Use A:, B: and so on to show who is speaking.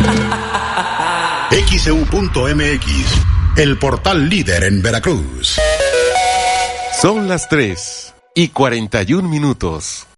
A: XEU.mx, el portal líder en Veracruz.
B: Son las 3:41.